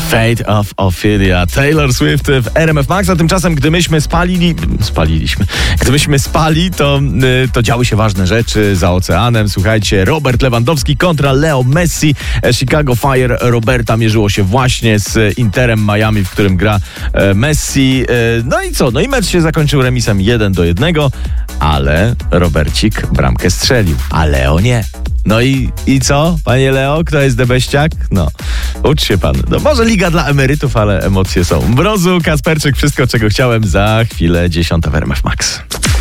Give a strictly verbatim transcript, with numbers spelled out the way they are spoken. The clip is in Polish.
Fate of Ophelia, Taylor Swift w R M F Max, a tymczasem gdy myśmy spalili, spaliliśmy, gdy myśmy spali, to, to działy się ważne rzeczy za oceanem. Słuchajcie, Robert Lewandowski kontra Leo Messi. Chicago Fire Roberta mierzyło się właśnie z Interem Miami, w którym gra Messi. No i co? No i mecz się zakończył remisem jeden do jednego, ale Robercik bramkę strzelił, a Leo nie. No i, i co, panie Leo? Kto jest debeściak? No, ucz się pan. No może liga dla emerytów, ale emocje są. Mrozu, Kasperczyk, wszystko czego chciałem za chwilę, dziesiąta w R M F Max.